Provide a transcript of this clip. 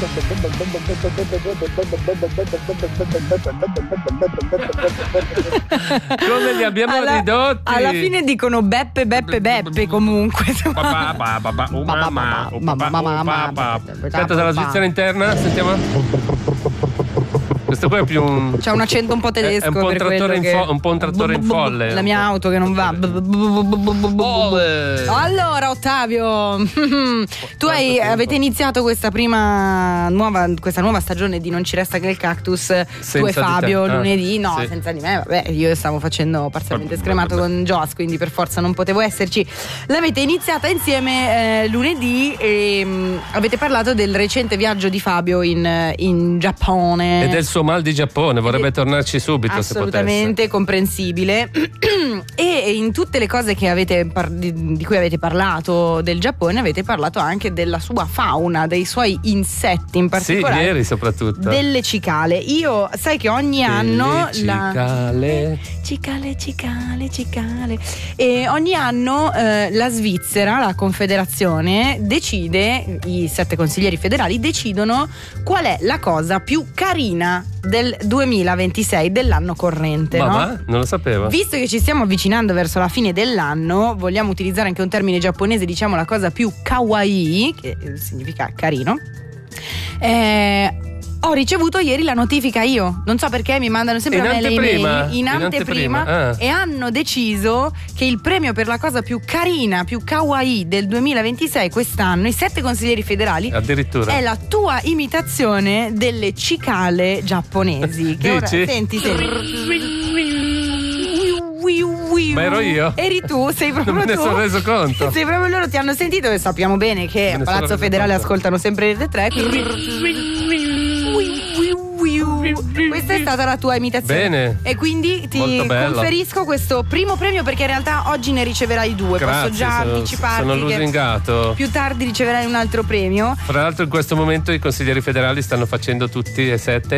Come li abbiamo ridotti? Alla fine dicono Beppe comunque. Aspetta, dalla posizione interna, sentiamo. Questo qua è più un... C'ha un accento un po' tedesco. È un po' un trattore, un po' un trattore in folle. La mia auto che non va. Allora, Ottavio, tu avete iniziato questa nuova stagione di Non ci resta che il cactus. Tu e Fabio lunedì. No, sì. Senza di me, vabbè, io stavo facendo parzialmente scremato con Joss, quindi per forza non potevo esserci. L'avete iniziata insieme lunedì e avete parlato del recente viaggio di Fabio in Giappone. E del suo mal di Giappone, vorrebbe tornarci subito. Assolutamente comprensibile. E in tutte le cose che di cui avete parlato del Giappone, avete parlato anche della sua fauna, dei suoi insetti, in particolare. Sì, ieri soprattutto. Delle cicale. Io sai che ogni anno cicale. E ogni anno la Svizzera, la Confederazione, decide, i 7 consiglieri federali decidono qual è la cosa più carina del 2026, dell'anno corrente. Ma no? va? Non lo sapevo. Visto che ci stiamo avvicinando verso la fine dell'anno, vogliamo utilizzare anche un termine giapponese, diciamo la cosa più kawaii, che significa carino. Ho ricevuto ieri la notifica io, non so perché mi mandano sempre a me le email in anteprima. E hanno deciso che il premio per la cosa più carina, più kawaii del 2026 quest'anno, i 7 consiglieri federali, addirittura, è la tua imitazione delle cicale giapponesi. Che ora, senti. Ma ero io? Eri tu, sei proprio non me ne sono reso conto. Sei proprio loro, ti hanno sentito e sappiamo bene che a Palazzo Federale ascoltano sempre Rete 3, questa è stata la tua imitazione. Bene. E quindi ti conferisco questo primo premio, perché in realtà oggi ne riceverai 2. Grazie, posso già anticiparti. Sono lusingato. Più tardi riceverai un altro premio. Fra l'altro in questo momento i consiglieri federali stanno facendo tutti e 7